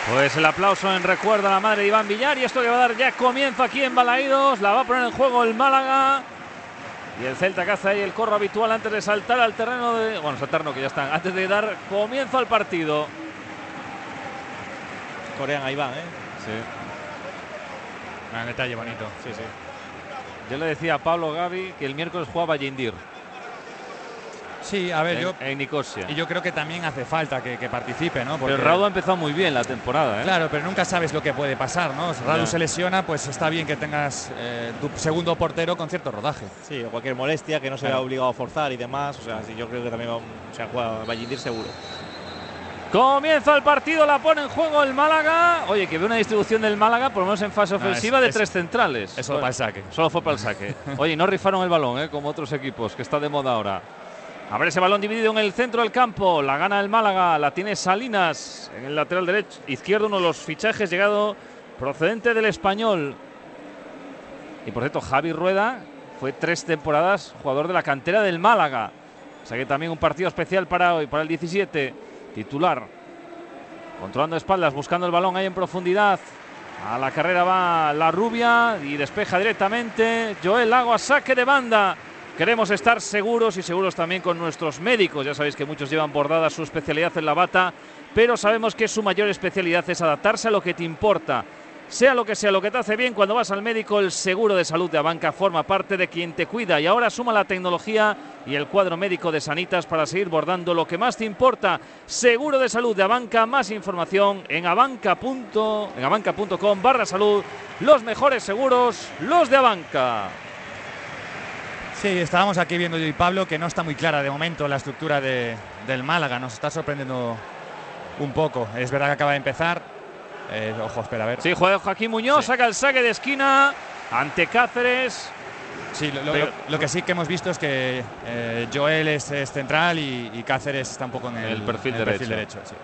Pues el aplauso en recuerdo a la madre de Iván Villar, y esto que va a dar ya comienzo aquí en Balaídos. La va a poner en juego el Málaga. Y el Celta que hace ahí el corro habitual antes de saltar al terreno de... Bueno, saltar no, que ya están. Antes de dar comienzo al partido. Corean a Iván, ¿eh? Sí. Un detalle bonito. Sí, sí. Yo le decía a Pablo Gavi que el miércoles jugaba Jindir. Sí, a ver, En Nicosia. Y yo creo que también hace falta que participe, ¿no? Porque, pero Radu ha empezado muy bien la temporada, ¿eh? Claro, pero nunca sabes lo que puede pasar, ¿no? Si Radu se lesiona, pues está bien que tengas tu segundo portero con cierto rodaje. Sí, o cualquier molestia que no se vea obligado a forzar y demás. O sea, sí, yo creo que también va a Jindir seguro. Comienza el partido, la pone en juego el Málaga. Oye, que ve una distribución del Málaga, por lo menos en fase ofensiva, de tres centrales. Eso para el saque. Solo fue para el saque. Oye, no rifaron el balón, como otros equipos, que está de moda ahora. A ver ese balón dividido en el centro del campo. La gana el Málaga, la tiene Salinas en el lateral derecho, izquierdo, uno de los fichajes llegado procedente del Español. Y por cierto, Javi Rueda fue 3 temporadas jugador de la cantera del Málaga. O sea que también un partido especial para hoy, para el 17. Titular. Controlando espaldas, buscando el balón ahí en profundidad. A la carrera va la rubia y despeja directamente. Joel Lago a saque de banda. Queremos estar seguros y seguros también con nuestros médicos. Ya sabéis que muchos llevan bordada su especialidad en la bata, pero sabemos que su mayor especialidad es adaptarse a lo que te importa. Sea lo que te hace bien, cuando vas al médico, el seguro de salud de Abanca forma parte de quien te cuida. Y ahora suma la tecnología y el cuadro médico de Sanitas para seguir bordando lo que más te importa. Seguro de salud de Abanca. Más información en abanca.com/salud. Los mejores seguros, los de Abanca. Sí, estábamos aquí viendo yo y Pablo que no está muy clara de momento la estructura del Málaga. Nos está sorprendiendo un poco. Es verdad que acaba de empezar. Ojo, espera, a ver. Sí, juega Joaquín Muñoz, saca el saque de esquina ante Cáceres. Sí, lo que sí que hemos visto es que Joel es central y Cáceres está un poco en el perfil derecho. Sí.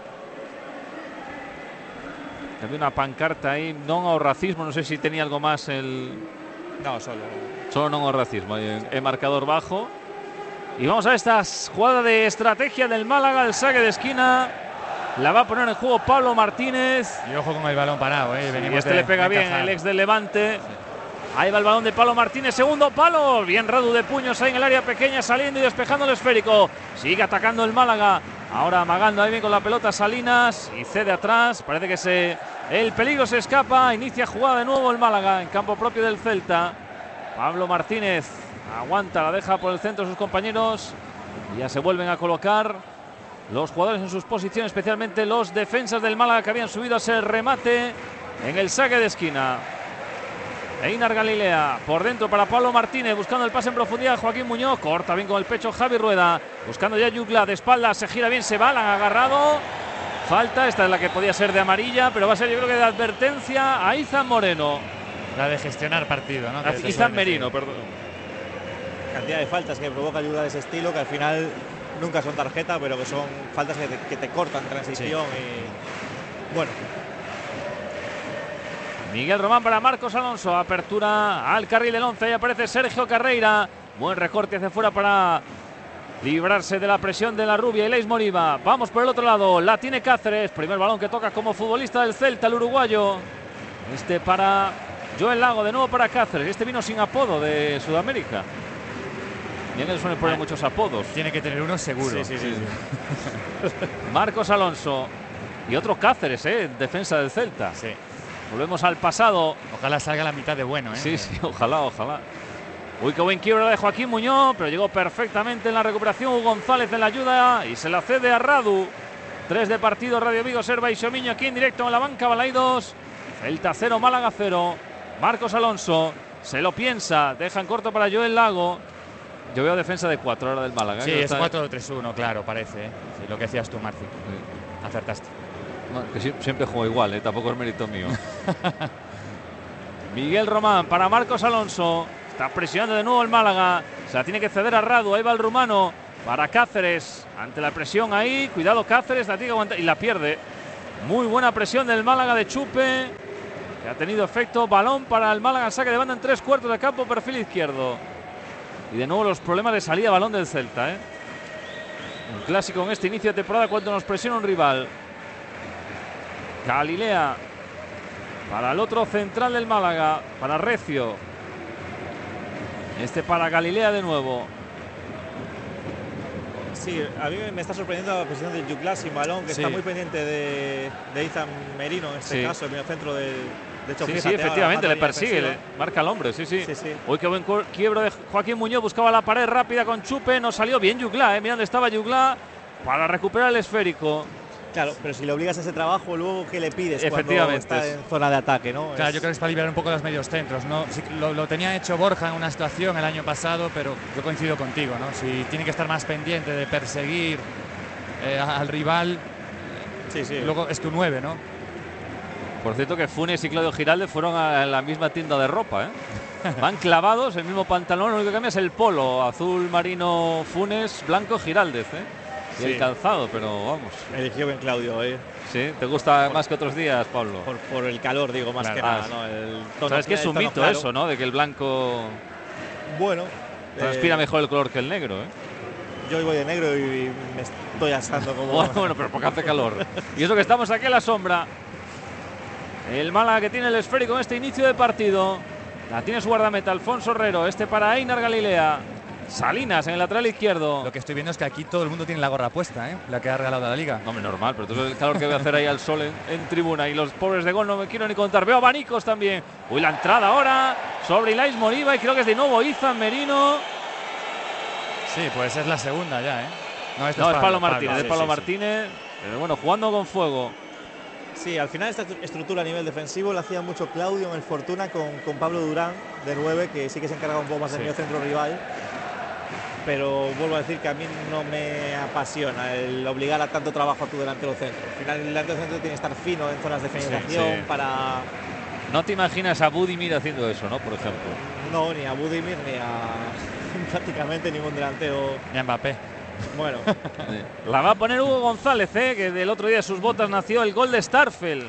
Había una pancarta ahí, no ao racismo, no sé si tenía algo más el... No, solo no ao racismo, en marcador bajo. Y vamos a esta jugada de estrategia del Málaga, el saque de esquina. La va a poner en juego Pablo Martínez. Y ojo con el balón parado, Sí, le pega bien el ex del Levante. Sí. Ahí va el balón de Pablo Martínez, segundo palo. Bien Radu de puños ahí en el área pequeña, saliendo y despejando el esférico. Sigue atacando el Málaga. Ahora amagando ahí bien con la pelota Salinas y cede atrás. Parece que el peligro se escapa. Inicia jugada de nuevo el Málaga en campo propio del Celta. Pablo Martínez aguanta, la deja por el centro sus compañeros. Y ya se vuelven a colocar los jugadores en sus posiciones, especialmente los defensas del Málaga que habían subido a ese remate en el saque de esquina. Einar Galilea por dentro para Pablo Martínez, buscando el pase en profundidad. Joaquín Muñoz corta bien con el pecho Javi Rueda, buscando ya Yugla de espaldas, se gira bien, se va, la han agarrado. Falta, esta es la que podía ser de amarilla, pero va a ser yo creo que de advertencia a Izan Moreno. La de gestionar partido, ¿no? Izan Merino, perdón. Cantidad de faltas que provoca Yugla de ese estilo, que al final nunca son tarjeta, pero que son faltas que te cortan transición. Sí. Y bueno. Miguel Román para Marcos Alonso, apertura al carril del 11, ahí aparece Sergio Carreira, buen recorte hacia fuera para librarse de la presión de la rubia y Leis Moriba. Vamos por el otro lado, la tiene Cáceres, primer balón que toca como futbolista del Celta, el uruguayo. Este para Joel Lago, de nuevo para Cáceres, este vino sin apodo de Sudamérica. Ya le suelen poner muchos apodos. Tiene que tener uno seguro. Sí. Marcos Alonso y otro Cáceres, en defensa del Celta. Sí. Volvemos al pasado. Ojalá salga la mitad de bueno, ¿eh? Sí, ojalá. Uy, qué buen quiebra de Joaquín Muñoz, pero llegó perfectamente en la recuperación Hugo González en la ayuda y se la cede a Radu. 3 de partido, Radio Vigo, Serva y Xomiño aquí en directo en la banca Balaídos. Celta 0, Málaga 0. Marcos Alonso se lo piensa, dejan corto para Joel Lago. Yo veo defensa de 4 ahora del Málaga. Sí, es 4-3-1, claro, parece. Sí, lo que decías tú, Marci. Sí. Acertaste. No, que siempre juego igual, tampoco es mérito mío. Miguel Román para Marcos Alonso. Está presionando de nuevo el Málaga. Se la tiene que ceder a Radu. Ahí va el rumano para Cáceres. Ante la presión ahí. Cuidado Cáceres. La tiene que aguantar y la pierde. Muy buena presión del Málaga de Chupe, que ha tenido efecto. Balón para el Málaga. Saque de banda en 3/4 de campo. Perfil izquierdo. Y de nuevo los problemas de salida balón del Celta. Un clásico en este inicio de temporada cuando nos presiona un rival. Galilea para el otro central del Málaga, para Recio. Este para Galilea de nuevo. Sí, a mí me está sorprendiendo la posición de Jutgla sin balón, que está muy pendiente de Izan Merino, en este caso, el mediocentro del... De hecho, sí, efectivamente, le persigue, le marca al hombre, sí. Uy, qué buen quiebro de Joaquín Muñoz, buscaba la pared rápida con Chupe, no salió bien Jutgla, mira dónde estaba Jutgla para recuperar el esférico. Claro, pero si le obligas a ese trabajo, luego ¿qué le pides cuando está en zona de ataque, ¿no? Claro, yo creo que es para liberar un poco los medios centros, ¿no? Sí, lo tenía hecho Borja en una situación el año pasado, pero yo coincido contigo, ¿no? Si tiene que estar más pendiente de perseguir al rival, luego es tu 9, ¿no? Por cierto que Funes y Claudio Giralde fueron a la misma tienda de ropa, ¿eh? Van clavados, el mismo pantalón, lo único que cambia es el polo, azul marino Funes, blanco Giraldez, ¿eh? Y el calzado, pero vamos. Eligió bien Claudio, ¿eh? Sí, ¿te gusta más que otros días, Pablo? Por el calor, digo, más que nada, ¿no? El tono, sabes que es un mito claro. Eso, ¿no? De que el blanco transpira mejor el color que el negro, ¿eh? Yo voy de negro y me estoy asando como... bueno, pero porque hace calor. Y eso que estamos aquí a la sombra. El Málaga que tiene el esférico en este inicio de partido. La tiene su guardameta, Alfonso Herrero. Este para Einar Galilea. Salinas en el lateral izquierdo. Lo que estoy viendo es que aquí todo el mundo tiene la gorra puesta, ¿eh? La que ha regalado a la Liga. No, normal, pero todo el calor que voy a hacer ahí al sol en tribuna. Y los pobres de gol no me quiero ni contar. Veo abanicos también. Uy, la entrada ahora sobre Ilais Moriba. Y creo que es de nuevo Izan Merino. Sí, pues es la segunda ya, ¿eh? No, es Pablo Martínez. Es Pablo Martínez. Pero bueno, jugando con fuego. Sí, al final esta estructura a nivel defensivo la hacía mucho Claudio en el Fortuna con Pablo Durán de 9, que sí que se encarga un poco más del medio centro rival. Pero vuelvo a decir que a mí no me apasiona el obligar a tanto trabajo a tu delantero centro. Al final el delantero centro tiene que estar fino en zonas de finalización para... No te imaginas a Budimir haciendo eso, ¿no? Por ejemplo. No, ni a Budimir ni a prácticamente ningún delantero. Ni a Mbappé. Bueno. La va a poner Hugo González, que del otro día de sus botas nació el gol de Starfel.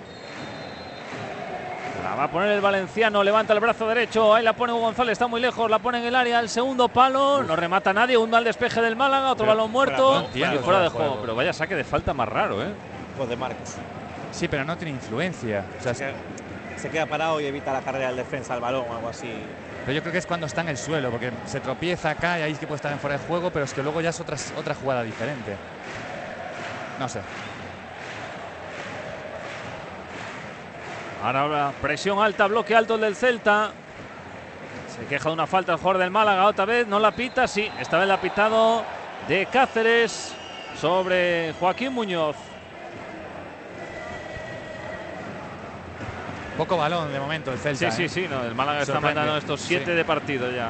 La va a poner el valenciano, levanta el brazo derecho, ahí la pone Hugo González, está muy lejos, la pone en el área, el segundo palo, no remata nadie, un mal despeje del Málaga, otro balón muerto y fuera de juego. Pero vaya saque de falta más raro, ¿eh? Pues de Marcos. Sí, pero no tiene influencia. O sea, se queda parado y evita la carrera del defensa al balón o algo así. Pero yo creo que es cuando está en el suelo, porque se tropieza, cae, ahí es que puede estar en fuera de juego, pero es que luego ya es otra jugada diferente. No sé. Ahora presión alta, bloque alto el del Celta. Se queja de una falta el jugador del Málaga otra vez, no la pita, sí, esta vez la ha pitado de Cáceres sobre Joaquín Muñoz. Poco balón de momento el Celta. Sí, no, el Málaga está mandando estos 7 de partido ya.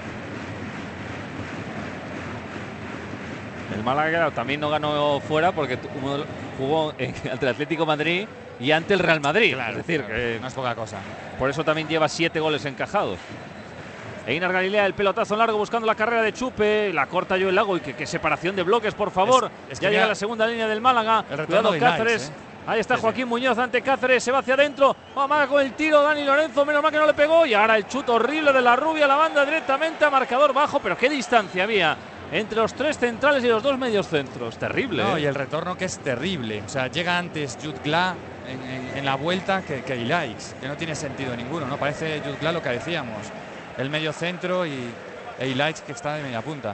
El Málaga también no ganó fuera porque jugó ante el Atlético de Madrid y ante el Real Madrid. Claro, es decir, que no es poca cosa. Por eso también lleva 7 goles encajados. Einar Galilea, el pelotazo largo buscando la carrera de Chupe, la corta Joel Lago y qué separación de bloques, por favor. Es que ya llega la segunda línea del Málaga. Cuidado Cáceres. Ahí está Joaquín Muñoz ante Cáceres, se va hacia adentro. Vamos con el tiro, Dani Lorenzo, menos mal que no le pegó. Y ahora el chut horrible de la rubia, la banda directamente a marcador bajo, pero qué distancia había entre los 3 centrales y los 2 medios centros. Terrible. No, y el retorno que es terrible. O sea, llega antes Jutgla en la vuelta que Ilais, que no tiene sentido ninguno, ¿no? Parece Jutgla lo que decíamos. El medio centro e Ilais que está de media punta.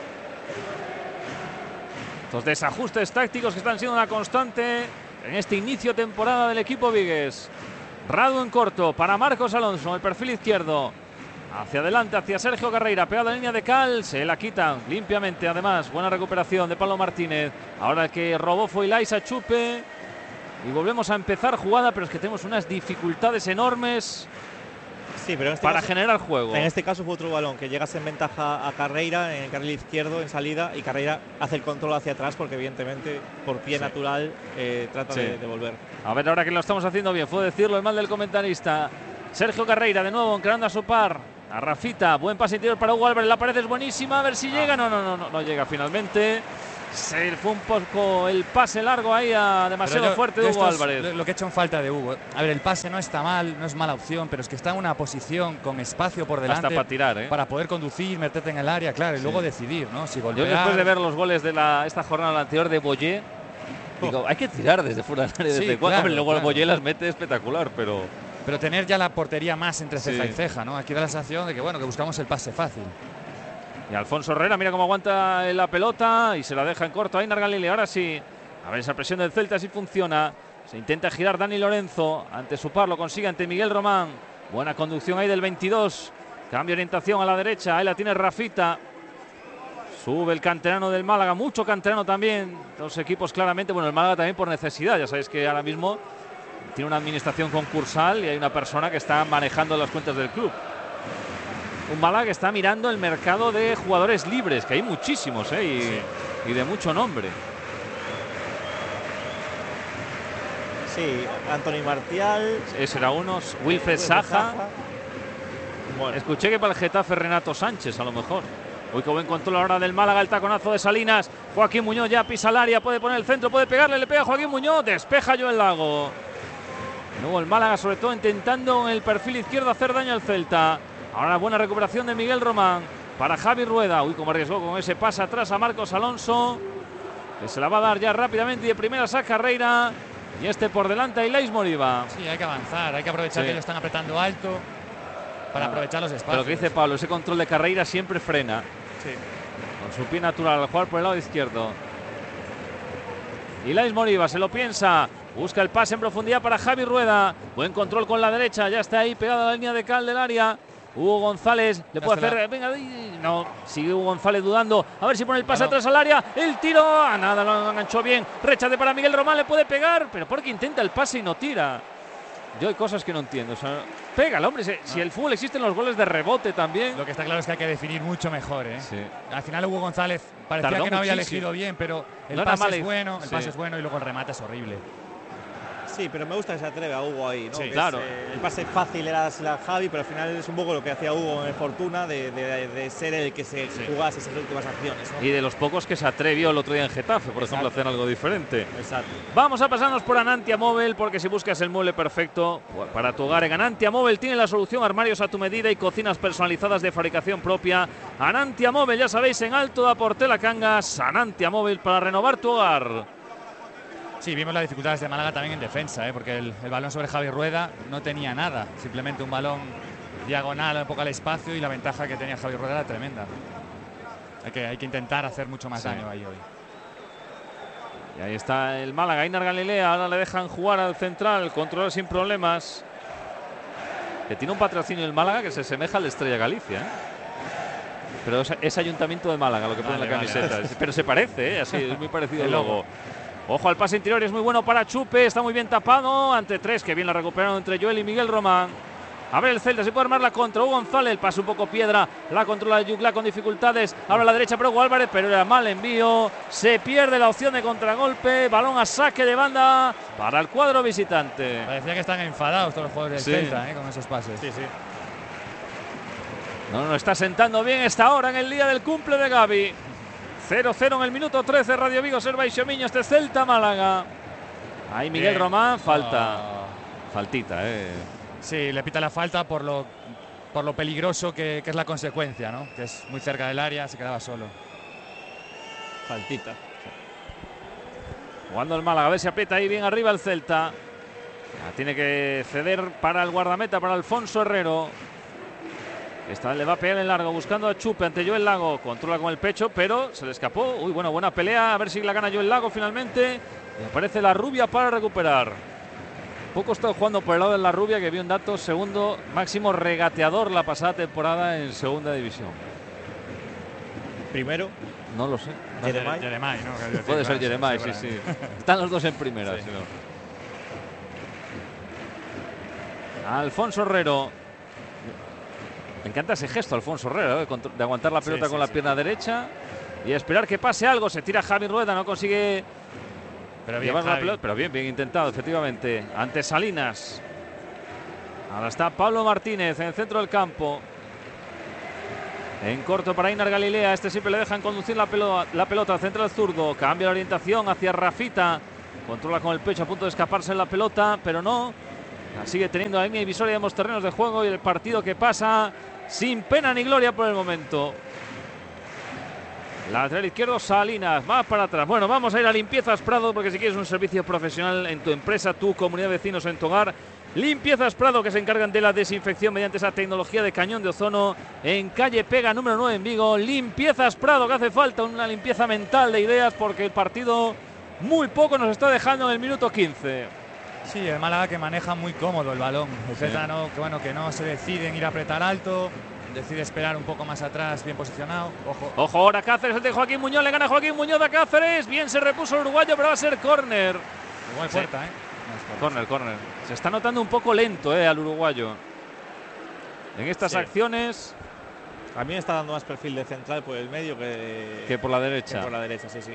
Estos desajustes tácticos que están siendo una constante en este inicio de temporada del equipo vigués. Radu en corto para Marcos Alonso, el perfil izquierdo. Hacia adelante, hacia Sergio Carreira, pegado a la línea de Cal, se la quitan limpiamente. Además, buena recuperación de Pablo Martínez. Ahora el que robó fue Ilais a Chupe. Y volvemos a empezar jugada, pero es que tenemos unas dificultades enormes. Sí, pero para generar juego. En este caso fue otro balón que llegas en ventaja a Carreira en el carril izquierdo en salida y Carreira hace el control hacia atrás porque evidentemente por pie natural trata de volver. A ver, ahora que lo estamos haciendo bien, fue decirlo el mal del comentarista. Sergio Carreira de nuevo encarando a su par. A Rafita, buen pase interior para Hugo Álvarez, la pared es buenísima, a ver si llega. No llega finalmente. Se fue un poco el pase largo ahí demasiado fuerte de Hugo Álvarez. Lo que he hecho en falta de Hugo. A ver, el pase no está mal, no es mala opción, pero es que está en una posición con espacio por delante. Hasta para tirar, para poder conducir, meterte en el área, claro, y luego decidir, ¿no? Si golpear. Yo después de ver los goles de esta jornada anterior de Boyé, Digo, hay que tirar desde fuera del área. Sí, desde claro, Hombre, luego claro. el Boyé las mete espectacular, pero tener ya la portería más entre ceja Sí. y ceja, ¿no? Aquí da la sensación de que, bueno, que buscamos el pase fácil. Y Alfonso Herrera, mira cómo aguanta la pelota y se la deja en corto a Einar Galilea. Ahora sí, a ver esa presión del Celta si funciona. Se intenta girar Dani Lorenzo, ante su par lo consigue ante Miguel Román. Buena conducción ahí del 22. Cambia orientación a la derecha, ahí la tiene Rafita. Sube el canterano del Málaga, mucho canterano también. Dos equipos claramente, bueno, el Málaga también por necesidad. Ya sabéis que ahora mismo tiene una administración concursal y hay una persona que está manejando las cuentas del club. Un Málaga que está mirando el mercado de jugadores libres, que hay muchísimos, y de mucho nombre. Sí, Anthony Martial. Ese era uno, Wilfred Saja. Bueno, Escuché que para el Getafe Renato Sánchez, a lo mejor. Uy, qué buen control ahora del Málaga, el taconazo de Salinas. Joaquín Muñoz ya pisa el área, puede poner el centro, puede pegarle, le pega a Joaquín Muñoz, despeja Joel Lago. Luego el Málaga, sobre todo intentando en el perfil izquierdo hacer daño al Celta. Ahora buena recuperación de Miguel Román para Javi Rueda. Uy, cómo arriesgó con ese pase atrás a Marcos Alonso, que se la va a dar ya rápidamente y de primera saca Carreira. Y este por delante a Ilais Moriba. Sí, hay que avanzar, hay que aprovechar que ellos están apretando alto para aprovechar los espacios. Pero lo que dice Pablo, ese control de Carreira siempre frena. sí. Con su pie natural al jugar por el lado izquierdo. Ilais Moriba se lo piensa. Busca el pase en profundidad para Javi Rueda. Buen control con la derecha. Ya está ahí pegada a la línea de cal del área. Hugo González le puede hacer. Venga, no. Sigue Hugo González dudando. A ver si pone el pase atrás al área. El tiro. A nada, lo enganchó bien. Rechace para Miguel Román. Le puede pegar. Pero porque intenta el pase y no tira. Yo hay cosas que no entiendo. O sea, pégalo, hombre. Si el fútbol existen los goles de rebote también. Lo que está claro es que hay que definir mucho mejor, ¿eh? Sí. Al final Hugo González parecía Tardó que no había muchísimo. elegido bien, pero el No era pase mala es bueno, el sí. pase es bueno y luego el remate es horrible. Sí, pero me gusta que se atreve a Hugo ahí, ¿no? Sí, Que claro. el pase fácil era a Javi, pero al final es un poco lo que hacía Hugo en el Fortuna, de ser el que se jugase esas últimas acciones, ¿no? Y de los pocos que se atrevió el otro día en Getafe, por ejemplo, a hacer algo diferente. Exacto. Vamos a pasarnos por Anantia Móvil, porque si buscas el mueble perfecto para tu hogar en Anantia Móvil, tiene la solución: armarios a tu medida y cocinas personalizadas de fabricación propia. Anantia Móvil, ya sabéis, en Alto da Portela Cangas. Anantia Móvil para renovar tu hogar. Sí, vimos las dificultades de Málaga también en defensa, porque el balón sobre Javi Rueda no tenía nada, simplemente un balón diagonal un poco al espacio, y la ventaja que tenía Javi Rueda era tremenda. Hay que intentar hacer mucho más daño ahí hoy. Y ahí está el Málaga, Einar Galilea. Ahora le dejan jugar al central, controlar sin problemas. Que tiene un patrocinio el Málaga que se asemeja al de Estrella Galicia, ¿eh? Pero es Ayuntamiento de Málaga lo que pone en la camiseta. Pero se parece, así, es muy parecido el logo. Ojo al pase interior, es muy bueno para Chupe, está muy bien tapado ante tres, que bien la recuperaron entre Joel y Miguel Román. A ver el Celta, se puede armar la contra. Hugo González, el pase un poco piedra, la controla de Yugla con dificultades. Ahora a la derecha para Hugo Álvarez, pero era mal envío. Se pierde la opción de contragolpe, balón a saque de banda para el cuadro visitante. Parecía que están enfadados todos los jugadores del Celta, con esos pases. Sí, sí. No, está sentando bien esta hora en el día del cumple de Gavi. 0-0 en el minuto 13, Radio Vigo, Serva y Xomiño, este Celta Málaga. Ahí Miguel Román, falta. Faltita, Sí, le pita la falta por lo peligroso que es la consecuencia, ¿no? Que es muy cerca del área, se quedaba solo. Faltita. Jugando el Málaga, a ver si aprieta ahí bien arriba el Celta. Tiene que ceder para el guardameta, para Alfonso Herrero. Esta le va a pegar en largo, buscando a Chupe ante Joel Lago. Controla con el pecho, pero se le escapó. Uy, bueno, buena pelea. A ver si la gana Joel Lago finalmente. Y aparece la Rubia para recuperar. Poco está jugando por el lado de la Rubia, que vio un dato: segundo máximo regateador la pasada temporada en segunda división. Primero, No lo sé. Jeremai, ¿no? Puede ser Jeremai, sí, sí. Están los dos en primera. Sí. Si no. Alfonso Herrero. Me encanta ese gesto, Alfonso Herrera, de aguantar la pelota con la pierna derecha y esperar que pase algo. Se tira Javi Rueda, no consigue llevar la pelota, pero bien intentado, efectivamente. Ante Salinas. Ahora está Pablo Martínez en el centro del campo. En corto para Einar Galilea. Este siempre le dejan conducir la pelota al central zurdo. Cambia la orientación hacia Rafita. Controla con el pecho, a punto de escaparse en la pelota, pero no. La sigue teniendo la línea divisoria de ambos terrenos de juego, y el partido que pasa sin pena ni gloria por el momento. Lateral izquierdo, Salinas, más para atrás. Bueno, vamos a ir a Limpiezas Prado, porque si quieres un servicio profesional en tu empresa, tu comunidad de vecinos, en tu hogar, Limpiezas Prado, que se encargan de la desinfección mediante esa tecnología de cañón de ozono, en calle Pega número 9 en Vigo. Limpiezas Prado, que hace falta una limpieza mental de ideas, porque el partido muy poco nos está dejando en el minuto 15. Sí, el Málaga que maneja muy cómodo el balón. El Celta que no se decide en ir a apretar alto, decide esperar un poco más atrás, bien posicionado. Ojo ahora Cáceres, el de Joaquín Muñoz, le gana Joaquín Muñoz a Cáceres. Bien se repuso el uruguayo, pero va a ser córner. Igual puerta, Córner. Se está notando un poco lento al uruguayo en estas acciones. A mí me está dando más perfil de central por el medio que por la derecha. Que por la derecha, sí.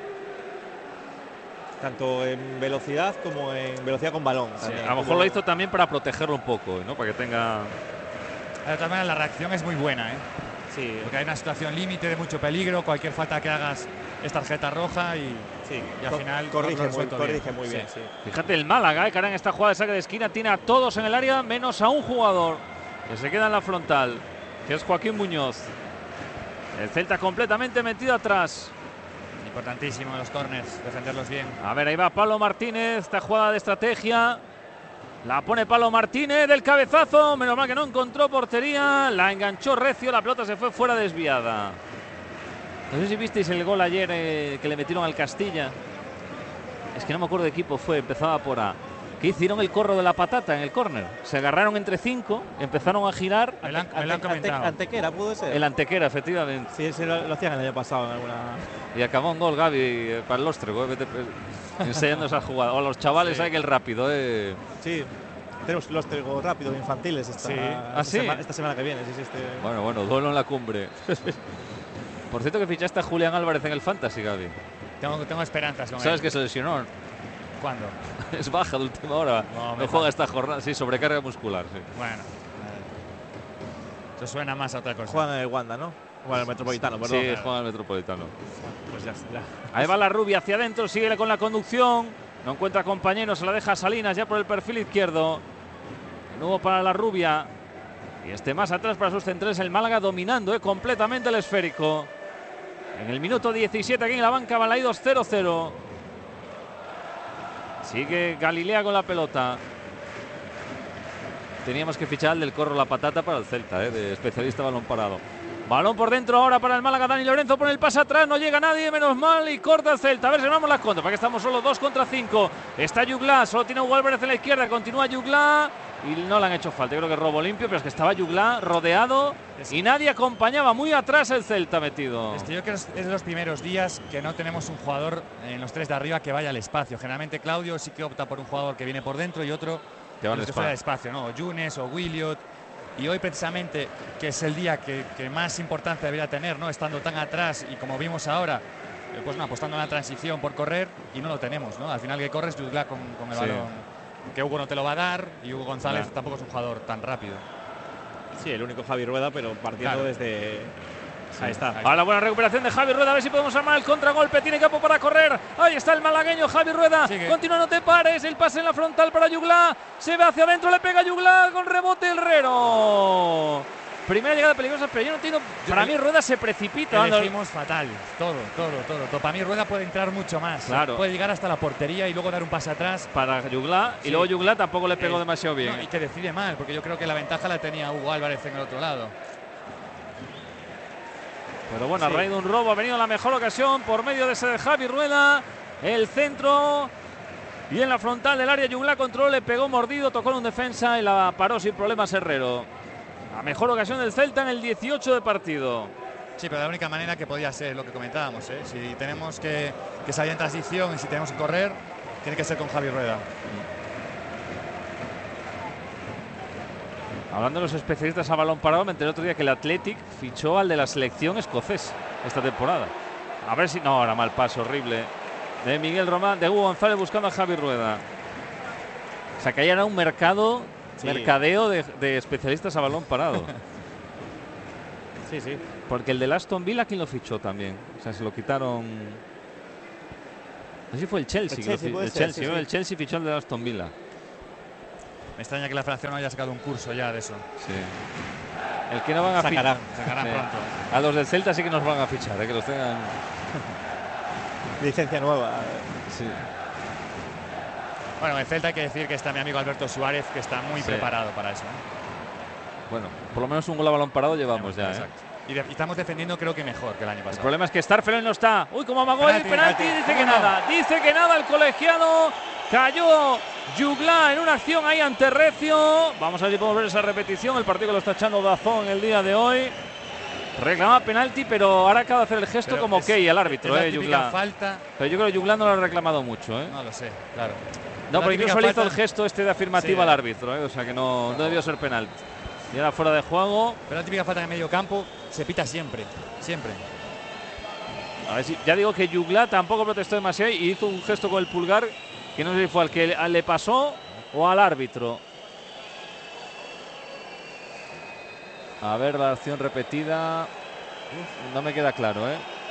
Tanto en velocidad como en velocidad con balón. Sí, a lo mejor lo hizo también para protegerlo un poco, ¿no? Para que tenga... De todas maneras, la reacción es muy buena, Sí. Porque hay una situación límite de mucho peligro. Cualquier falta que hagas es tarjeta roja y al final corrige muy bien. Sí. Fíjate el Málaga, que ahora en esta jugada de saque de esquina tiene a todos en el área menos a un jugador que se queda en la frontal, que es Joaquín Muñoz. El Celta completamente metido atrás. Importantísimo los corners, defenderlos bien. A ver, ahí va Pablo Martínez, esta jugada de estrategia. La pone Pablo Martínez del cabezazo, menos mal que no encontró portería, la enganchó recio, la pelota se fue fuera desviada. No sé si visteis el gol ayer que le metieron al Castilla. Es que no me acuerdo de equipo fue, empezaba por A. Que hicieron el corro de la patata en el córner. Se agarraron entre 5, empezaron a girar. Antequera, ¿pudo ser? El Antequera, efectivamente. Sí, ese lo hacían el año pasado en alguna... Y acabó un gol Gaby para el Lóstrego, enseñando esa jugada. O los chavales, hay que el rápido. Sí, tenemos Lóstrego rápido, infantiles esta semana que viene. Bueno, duelo en la cumbre. Por cierto, que fichaste a Julián Álvarez en el Fantasy, Gaby. Tengo esperanzas con él. ¿Sabes que se lesionó? ¿Cuándo? Es baja de última hora. No juega esta jornada. Sí, sobrecarga muscular. Sí. Bueno. Eso suena más a otra cosa. Juegan en el Wanda, ¿no? Juegan en el Metropolitano, perdón. Sí, juegan en el Metropolitano. Pues ya. Ahí va la Rubia hacia adentro, sigue con la conducción. No encuentra compañeros, se la deja Salinas ya por el perfil izquierdo. De nuevo para la Rubia. Y más atrás para sus centrales, el Málaga dominando completamente el esférico. En el minuto 17 aquí en la banca, Balaídos 0-0. Sigue Galilea con la pelota. Teníamos que fichar al del corro la patata para el Celta, de especialista balón parado. Balón por dentro ahora para el Málaga. Dani Lorenzo pone el pase atrás, no llega nadie, menos mal, y corta el Celta. A ver si ganamos las contras, para que estamos solo 2 contra 5. Está Yugla, solo tiene Hugo Álvarez en la izquierda, continúa Yugla y no le han hecho falta. Yo creo que robo limpio, pero es que estaba Yugla rodeado y nadie acompañaba, muy atrás el Celta metido. Yo creo que es de los primeros días que no tenemos un jugador en los 3 de arriba que vaya al espacio. Generalmente Claudio sí que opta por un jugador que viene por dentro y otro que fuera al espacio, ¿no? O Yunes o Williot. Y hoy precisamente, que es el día que más importancia debería tener, ¿no? Estando tan atrás y como vimos ahora, apostando en la transición por correr, y no lo tenemos, ¿no? Al final que corres Yugla con el balón, que Hugo no te lo va a dar, y Hugo González tampoco es un jugador tan rápido. Sí, el único Javi Rueda, pero partiendo desde... Ahí está. A la buena recuperación de Javi Rueda, a ver si podemos armar el contragolpe. Tiene campo para correr. Ahí está el malagueño Javi Rueda. Continúa, no te pares. El pase en la frontal para Yugla. Se va hacia adentro, le pega Yugla con rebote Herrero. Primera llegada peligrosa, pero yo no entiendo. Para mí Rueda se precipita. Elegimos fatal. Todo. Para mí Rueda puede entrar mucho más. Claro. Puede llegar hasta la portería y luego dar un pase atrás. Para Yugla. Y luego Yugla tampoco le pegó demasiado bien. No, y que decide mal, porque yo creo que la ventaja la tenía Hugo Álvarez en el otro lado. Pero bueno, a raíz de un robo ha venido la mejor ocasión por medio de ese de Javi Rueda. El centro y en la frontal del área Yugla controló, le pegó mordido, tocó en un defensa y la paró sin problemas Herrero. La mejor ocasión del Celta en el 18 de partido. Sí, pero la única manera que podía ser lo que comentábamos, si tenemos que salir en transición y si tenemos que correr, tiene que ser con Javi Rueda. Hablando de los especialistas a balón parado, me enteré otro día que el Athletic fichó al de la selección escocés esta temporada. A ver si... No, ahora mal paso, horrible. De Miguel Román, de Hugo González buscando a Javi Rueda. O sea, que ahí era un mercadeo de especialistas a balón parado. Sí. Porque el de Aston Villa, ¿quién lo fichó también? O sea, se lo quitaron... No sé si fue el Chelsea. El Chelsea fichó el de Aston Villa. Me extraña que la Federación no haya sacado un curso ya de eso. Sí. El que no van a fichar. Sacarán pronto. A los del Celta sí que nos van a fichar, que los tengan. Licencia nueva. Sí. Bueno, en Celta hay que decir que está mi amigo Alberto Suárez, que está muy preparado para eso. Bueno, por lo menos un gol a balón parado llevamos ya. Exacto. Y estamos defendiendo creo que mejor que el año pasado. El problema es que Starfelt no está. Uy, como amagó el penalti. Dice que nada. Dice que nada el colegiado. Cayó Jugla en una acción ahí ante Recio. Vamos a ver si podemos ver esa repetición. El partido que lo está echando Dazón el día de hoy. Reclama penalti, pero ahora acaba de hacer el gesto pero como ok al árbitro, Jugla. Falta. Pero yo creo que Jugla no lo ha reclamado mucho, No lo sé, claro. No, pero incluso le hizo el gesto este de afirmativa al árbitro, o sea que no debió ser penalti. Y ahora fuera de juego. Pero la típica falta en el medio campo se pita siempre, siempre. A ver si, ya digo que Jugla tampoco protestó demasiado y hizo un gesto con el pulgar que no sé si fue al que le pasó o al árbitro. A ver, la acción repetida. No me queda claro,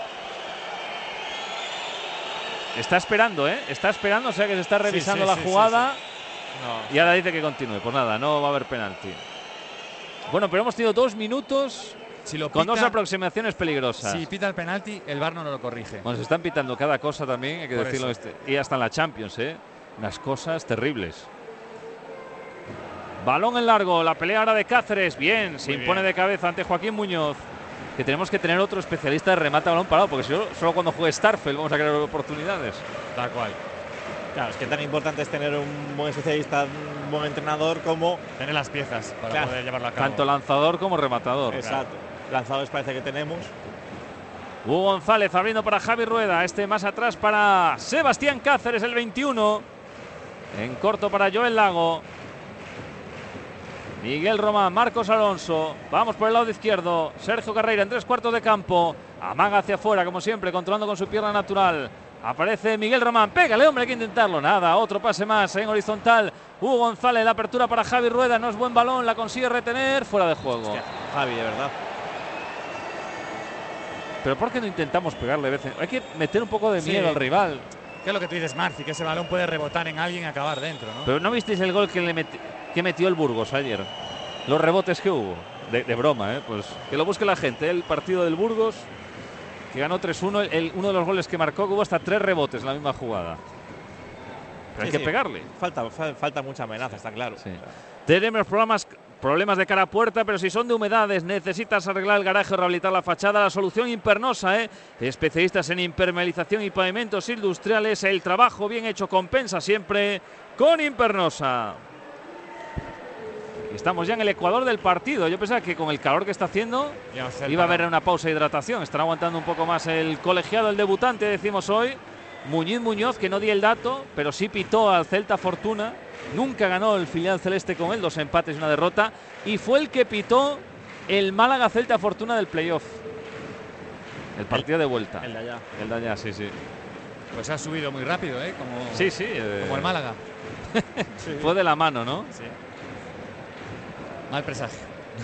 Está esperando, Está esperando, o sea que se está revisando la jugada. No. Y ahora dice que continúe. Pues nada, no va a haber penalti. Bueno, pero hemos tenido 2 minutos con 2 aproximaciones peligrosas. Si pita el penalti, el VAR no lo corrige. Bueno, se están pitando cada cosa también, hay que decirlo. Y hasta en la Champions, unas cosas terribles. Balón en largo, la pelea ahora de Cáceres. Bien, se impone de cabeza ante Joaquín Muñoz. Que tenemos que tener otro especialista de remate a balón parado, porque si no, solo cuando juegue Starfelt vamos a crear oportunidades. Tal cual. Claro, es que tan importante es tener un buen especialista, un buen entrenador como tener las piezas para poder llevarlo a cabo. Tanto lanzador como rematador. Exacto. Lanzadores parece que tenemos. Hugo González abriendo para Javi Rueda. Más atrás para Sebastián Cáceres, el 21. En corto para Joel Lago. Miguel Román, Marcos Alonso. Vamos por el lado izquierdo. Sergio Carreira en 3/4 de campo. Amaga hacia afuera, como siempre, controlando con su pierna natural. Aparece Miguel Román. Pégale, hombre, hay que intentarlo. Nada, otro pase más en horizontal. Hugo González, la apertura para Javi Rueda. No es buen balón, la consigue retener. Fuera de juego. Hostia, Javi, de verdad. Pero ¿por qué no intentamos pegarle veces? Hay que meter un poco de miedo al rival. ¿Qué es lo que tú dices, Marci? Que ese balón puede rebotar en alguien y acabar dentro, ¿no? Pero ¿no visteis el gol que metió el Burgos ayer? Los rebotes que hubo. De broma, Pues que lo busque la gente. El partido del Burgos, que ganó 3-1. Uno de los goles que marcó, que hubo hasta 3 rebotes en la misma jugada. Pero hay que pegarle. Falta mucha amenaza, está claro. Sí. Tenemos problemas de cara a puerta, pero si son de humedades, necesitas arreglar el garaje o rehabilitar la fachada, la solución Impernosa, Especialistas en impermeabilización y pavimentos industriales. El trabajo bien hecho compensa siempre con Impernosa. Estamos ya en el ecuador del partido. Yo pensaba que con el calor que está haciendo iba a haber una pausa de hidratación. Estará aguantando un poco más el colegiado, el debutante, decimos hoy. Muñoz, que no di el dato, pero sí pitó al Celta Fortuna. Nunca ganó el filial celeste con él, 2 empates y 1 derrota. Y fue el que pitó el Málaga Celta Fortuna del playoff. El partido de vuelta. El de allá. El de allá, sí. Pues ha subido muy rápido, Como, sí. Como el Málaga. Sí. Fue de la mano, ¿no? Sí. Mal presagio.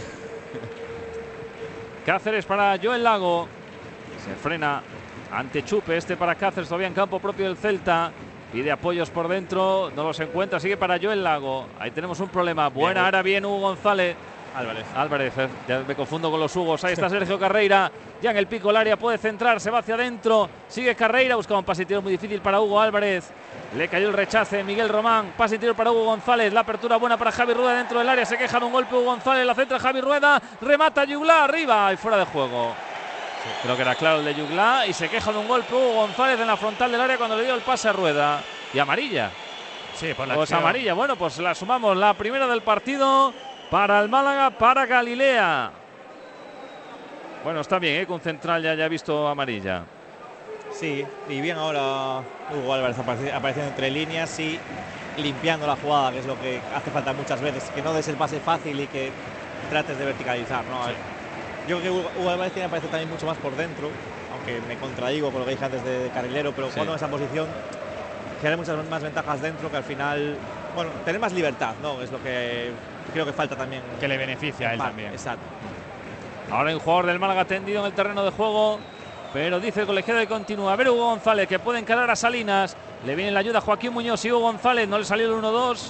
Cáceres para Joel Lago. Se frena ante Chupe. Para Cáceres, todavía en campo propio del Celta. Pide apoyos por dentro. No los encuentra. Sigue para Joel Lago. Ahí tenemos un problema. Buena, ahora bien Hugo González. Álvarez, ya me confundo con los Hugos. Ahí está Sergio Carreira. Ya en el pico del área puede centrar. Se va hacia adentro. Sigue Carreira. Busca un pase interior muy difícil para Hugo Álvarez. Le cayó el rechace Miguel Román. Pase interior para Hugo González. La apertura buena para Javi Rueda dentro del área. Se queja de un golpe Hugo González. La centra Javi Rueda. Remata Jugla arriba y fuera de juego. Sí, creo que era claro el de Jugla. Y se queja de un golpe Hugo González en la frontal del área cuando le dio el pase a Rueda. Y amarilla. Sí, por la pues acción. Amarilla. Bueno, pues la sumamos. La primera del partido para el Málaga, para Galilea. Bueno, está bien, con central ya ha visto amarilla. Sí, y bien ahora Hugo Álvarez apareciendo entre líneas y limpiando la jugada, que es lo que hace falta muchas veces. Que no des el pase fácil y que trates de verticalizar, ¿no? Sí. Yo creo que Hugo Álvarez tiene que aparecer también mucho más por dentro, aunque me contradigo con lo que dije antes de carrilero, pero jugando en esa posición tiene muchas más ventajas dentro, que al final, bueno, tener más libertad, ¿no? Es lo que creo que falta también. Que le beneficia a él también. Exacto. Ahora hay un jugador del Málaga tendido en el terreno de juego, pero dice el colegiado que continúa. A ver Hugo González, que puede encarar a Salinas. Le viene la ayuda a Joaquín Muñoz y Hugo González. No le salió el 1-2.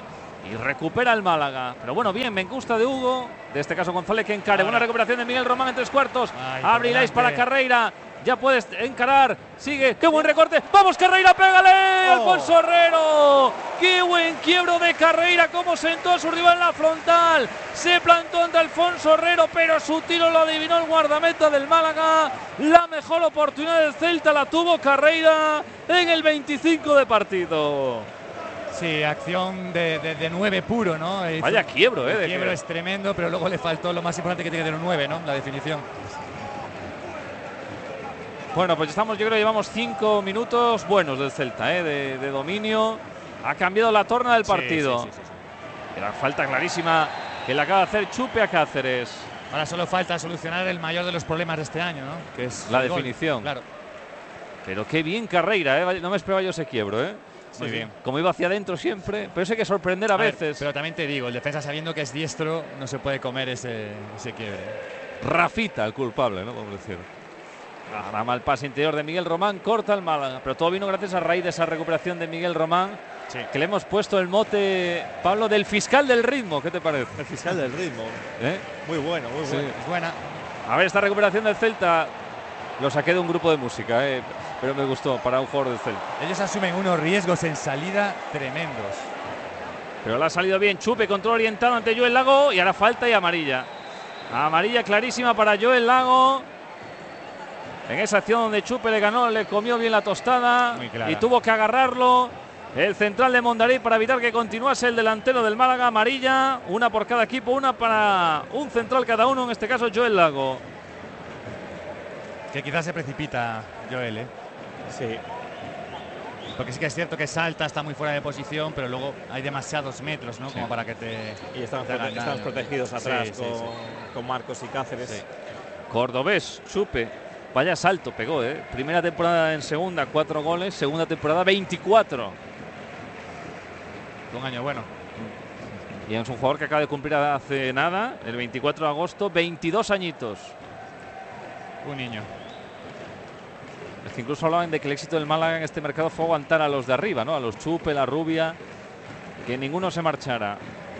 Y recupera el Málaga. Pero bueno, bien, me gusta de Hugo. De este caso González que encare. Buena recuperación de Miguel Román en 3/4. Abre Ilais para Carreira. Ya puedes encarar. Sigue. ¡Qué buen recorte! ¡Vamos, Carreira! ¡Pégale! ¡Alfonso Herrero! ¡Qué buen quiebro de Carreira! ¡Cómo sentó a su rival en la frontal! Se plantó ante Alfonso Herrero, pero su tiro lo adivinó el guardameta del Málaga. La mejor oportunidad del Celta la tuvo Carreira en el 25 de partido. Sí, acción de 9 puro, ¿no? Vaya quiebro, El quiebro es tremendo, pero luego le faltó lo más importante que tiene que tener un 9, ¿no? La definición. Bueno, pues estamos, yo creo que llevamos 5 minutos buenos del Celta, de dominio. Ha cambiado la torna del partido. Sí. Era falta clarísima que le acaba de hacer Chupe a Cáceres. Ahora solo falta solucionar el mayor de los problemas de este año, ¿no? Que es la definición. Claro. Pero qué bien Carreira, No me esperaba yo ese quiebro, Muy bien. Como iba hacia adentro siempre, pero eso hay que sorprender a veces. Pero también te digo, el defensa sabiendo que es diestro no se puede comer ese quiebre. Rafita, el culpable, ¿no? Vamos a decir. Ahora mal pase interior de Miguel Román, corta el Málaga. Pero todo vino gracias a raíz de esa recuperación de Miguel Román, que le hemos puesto el mote, Pablo, del fiscal del ritmo. ¿Qué te parece? El fiscal del ritmo. Muy bueno, muy bueno. Es buena. A ver, esta recuperación del Celta lo saqué de un grupo de música, pero me gustó para un jugador del Celta. Ellos asumen unos riesgos en salida tremendos. Pero le ha salido bien. Chupe, control orientado ante Joel Lago y ahora falta y amarilla. Amarilla clarísima para Joel Lago. En esa acción donde Chupe le comió bien la tostada y tuvo que agarrarlo el central de Mondariz para evitar que continuase el delantero del Málaga. Amarilla, una por cada equipo, una para un central cada uno, en este caso Joel Lago. Que quizás se precipita Joel, Sí. Porque sí que es cierto que salta, está muy fuera de posición, pero luego hay demasiados metros, ¿no? Como para que te... Y estamos protegidos atrás con Marcos y Cáceres. Sí. Cordobés, Chupe. Vaya salto pegó, Primera temporada en segunda, 4 goles. Segunda temporada, 24. Un año bueno. Y es un jugador que acaba de cumplir hace nada, el 24 de agosto, 22 añitos. Un niño. Es que incluso hablaban de que el éxito del Málaga en este mercado fue aguantar a los de arriba, ¿no? A los Chupe, la Rubia, que ninguno se marchara.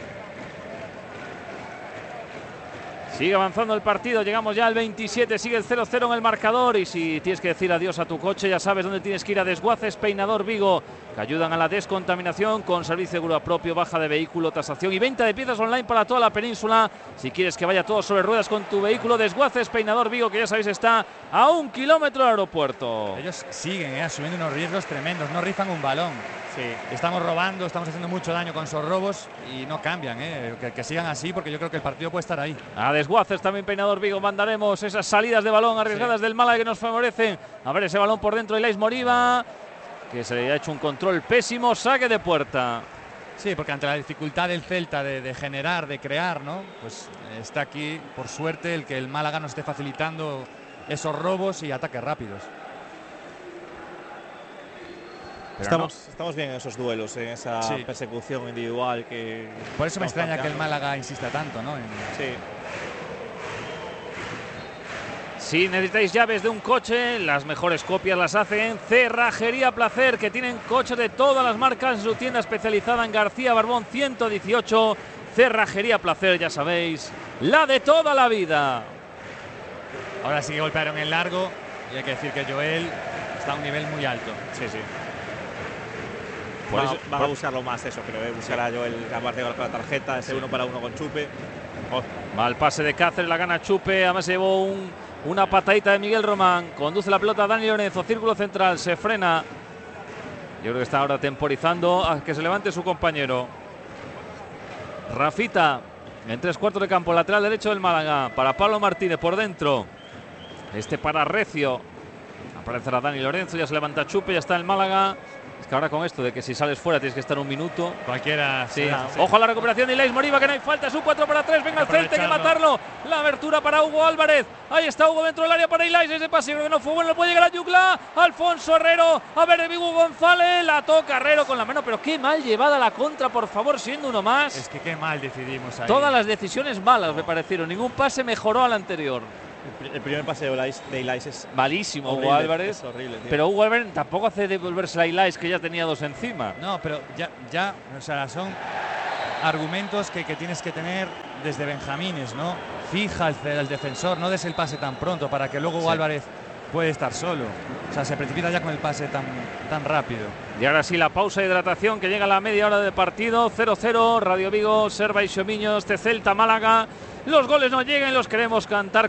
Sigue avanzando el partido, llegamos ya al 27, sigue el 0-0 en el marcador. Y si tienes que decir adiós a tu coche, ya sabes dónde tienes que ir: a Desguaces Peinador Vigo, que ayudan a la descontaminación con servicio de grúa propio, baja de vehículo, tasación y venta de piezas online para toda la península. Si quieres que vaya todo sobre ruedas con tu vehículo, Desguaces Peinador Vigo, que ya sabéis está a 1 kilómetro del aeropuerto. Ellos siguen asumiendo unos riesgos tremendos, no rifan un balón. Sí. Estamos robando, estamos haciendo mucho daño con esos robos y no cambian, que sigan así, porque yo creo que el partido puede estar ahí. A Desguaces también Peinador Vigo mandaremos esas salidas de balón arriesgadas del Málaga que nos favorecen. A ver ese balón por dentro, Ilais Moriba, que se le ha hecho un control pésimo, saque de puerta. Sí, porque ante la dificultad del Celta de generar, de crear, ¿no? Pues está aquí, por suerte, el que el Málaga nos esté facilitando esos robos y ataques rápidos. Estamos bien en esos duelos, en esa persecución individual que... Por eso me extraña que el Málaga insista tanto, ¿no? Sí. Si necesitáis llaves de un coche, las mejores copias las hacen Cerrajería Placer, que tienen coches de todas las marcas en su tienda especializada en García Barbón 118. Cerrajería Placer, ya sabéis, la de toda la vida. Ahora sí que golpearon en largo y hay que decir que Joel está a un nivel muy alto. Sí. Van a buscarlo más, eso creo, buscar a Joel Gambardeo con la tarjeta, ese 1 para 1 con Chupe. Mal pase de Cáceres, la gana Chupe, además se llevó una patadita de Miguel Román, conduce la pelota a Dani Lorenzo, círculo central, se frena. Yo creo que está ahora temporizando a que se levante su compañero. Rafita, en 3/4 de campo, lateral derecho del Málaga, para Pablo Martínez por dentro. Para Recio, aparecerá Dani Lorenzo, ya se levanta Chupe, ya está el Málaga. Es que ahora con esto de que si sales fuera tienes que estar un minuto. Cualquiera. Sí. Ojo a la recuperación de Ilais Moriba, que no hay falta. Es un 4 para 3. Venga el Celta, hay que matarlo. La abertura para Hugo Álvarez. Ahí está Hugo dentro del área para Ilais. Ese pase que no fue bueno. Puede llegar a Yugla. Alfonso Herrero. A ver, Vigo González. La toca Herrero con la mano. Pero qué mal llevada la contra, por favor, siendo uno más. Es que qué mal decidimos ahí. Todas las decisiones malas me parecieron. Ningún pase mejoró al anterior. El primer pase de Ilais es malísimo, horrible, Hugo Álvarez. Es horrible, tío. Pero Hugo Álvarez tampoco hace devolverse a Ilais, que ya tenía 2 encima. No, pero ya, o sea, son argumentos que tienes que tener desde benjamines, ¿no? Fija el defensor, no des el pase tan pronto para que luego Álvarez puede estar solo. O sea, se precipita ya con el pase tan rápido. Y ahora sí, la pausa de hidratación que llega a la media hora de partido. 0-0, Radio Vigo, Serva y Xomiños, Celta Málaga. Los goles no llegan, los queremos cantar.